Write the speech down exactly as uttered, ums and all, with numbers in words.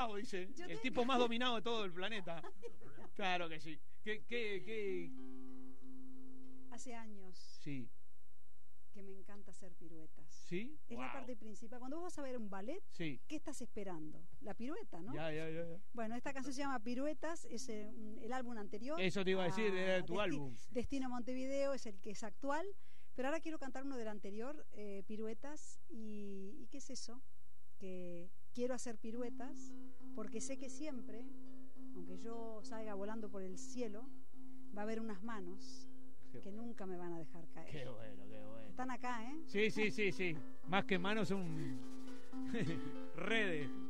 dominado, dice. Yo El te... tipo más dominado de todo el planeta. Claro que sí. ¿Qué, qué, qué? Hace años Sí. que me encanta hacer piruetas. ¿Sí? Es Wow. la parte principal. Cuando vos vas a ver un ballet, sí. ¿qué estás esperando? La pirueta, ¿no? Ya, ya, ya, ya. Bueno, esta canción se llama Piruetas, es eh, un, el álbum anterior. Eso te iba a decir, a, era de tu Desti álbum. Destino Montevideo es el que es actual, pero ahora quiero cantar uno del anterior, eh, Piruetas, y, y ¿qué es eso? Que quiero hacer piruetas porque sé que siempre, aunque yo salga volando por el cielo, va a haber unas manos qué que bueno. Nunca me van a dejar caer. Qué bueno, qué bueno. Están acá, ¿eh? Sí, sí, sí, sí. Más que manos son redes.